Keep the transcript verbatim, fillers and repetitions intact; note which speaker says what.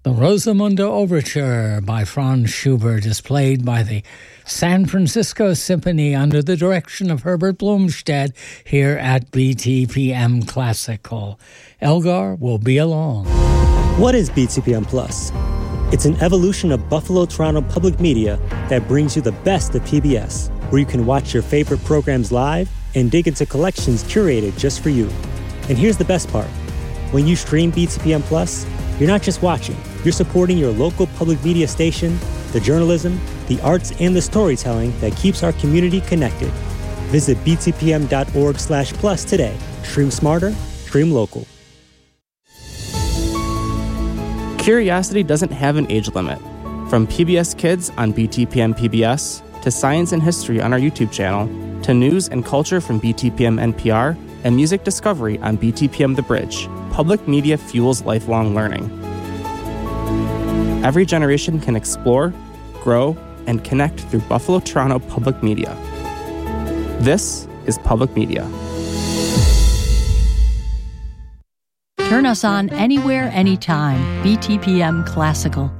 Speaker 1: The Rosamunde Overture by Franz Schubert is played by the San Francisco Symphony under the direction of Herbert Blomstedt here at B T P M Classical. Elgar will be along.
Speaker 2: What is B T P M Plus? It's an evolution of Buffalo Toronto Public Media that brings you the best of P B S, where you can watch your favorite programs live and dig into collections curated just for you. And here's the best part. When you stream B T P M Plus, you're not just watching, you're supporting your local public media station, the journalism, the arts, and the storytelling that keeps our community connected. Visit b t p m dot org slash plus today. Stream smarter, stream local.
Speaker 3: Curiosity doesn't have an age limit. From P B S Kids on B T P M P B S, to Science and History on our YouTube channel, to news and culture from B T P M N P R, and music discovery on B T P M The Bridge, public media fuels lifelong learning. Every generation can explore, grow, and connect through Buffalo Toronto Public Media. This is Public Media.
Speaker 4: Turn us on anywhere, anytime. B T P M Classical.